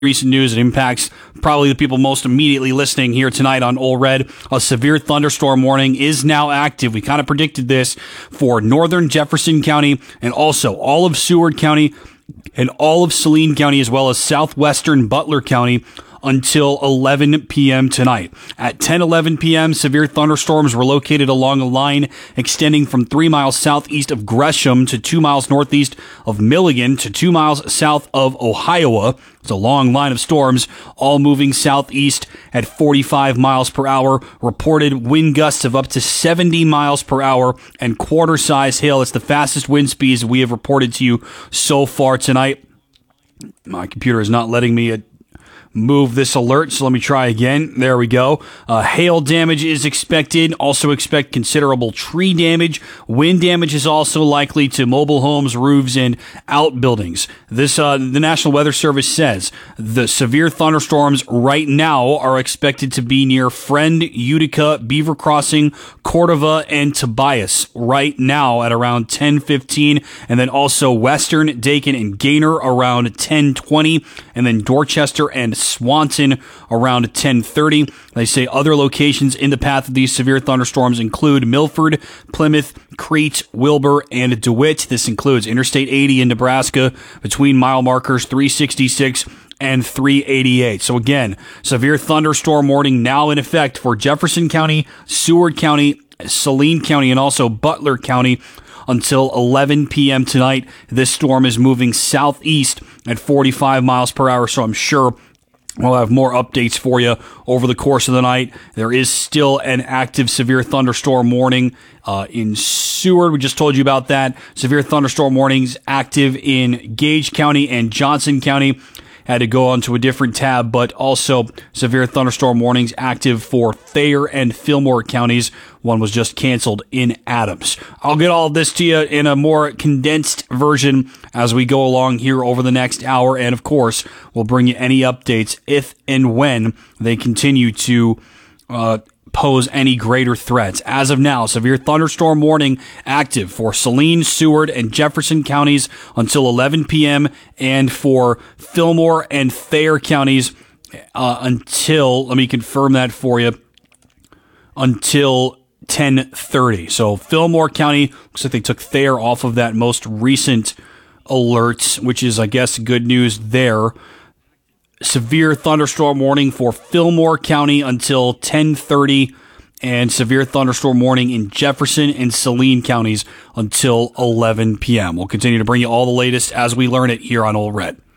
recent news that impacts probably the people most immediately listening here tonight on Ole Red. A severe thunderstorm warning is now active. We kind of predicted this for northern Jefferson County and also all of Seward County and all of Saline County, as well as southwestern Butler County, until 11 p.m. tonight. At 10:11 p.m., severe thunderstorms were located along a line extending from 3 miles southeast of Gresham to 2 miles northeast of Milligan to 2 miles south of Ohio. It's a long line of storms, all moving southeast at 45 miles per hour. Reported wind gusts of up to 70 miles per hour and quarter-size hail. It's the fastest wind speeds we have reported to you so far tonight. My computer is not letting me move this alert, so let me try again. There we go. Hail damage is expected. Also expect considerable tree damage. Wind damage is also likely to mobile homes, roofs, and outbuildings. This, the National Weather Service says the severe thunderstorms right now are expected to be near Friend, Utica, Beaver Crossing, Cordova, and Tobias right now at around 10:15, and then also Western, Dakin, and Gaynor around 10:20, and then Dorchester and Swanton around 10:30. They say other locations in the path of these severe thunderstorms include Milford, Plymouth, Crete, Wilbur, and DeWitt. This includes Interstate 80 in Nebraska between mile markers 366 and 388. So again, severe thunderstorm warning now in effect for Jefferson County, Seward County, Saline County, and also Butler County until 11 p.m. tonight. This storm is moving southeast at 45 miles per hour, so I'm sure we'll have more updates for you over the course of the night. There is still an active severe thunderstorm warning in Seward. We just told you about that. Severe thunderstorm warnings active in Gage County and Johnson County. Had to go onto a different tab, but also severe thunderstorm warnings active for Thayer and Fillmore counties. One was just canceled in Adams. I'll get all of this to you in a more condensed version as we go along here over the next hour, and of course, we'll bring you any updates if and when they continue to pose any greater threats. As of now, severe thunderstorm warning active for Saline, Seward, and Jefferson counties until 11 p.m. and for Fillmore and Thayer counties until, let me confirm that for you, until 10:30. So Fillmore County, looks like they took Thayer off of that most recent alert, which is, I guess, good news there. Severe thunderstorm warning for Fillmore County until 10:30, and severe thunderstorm warning in Jefferson and Saline counties until 11 p.m. We'll continue to bring you all the latest as we learn it here on Ole Red.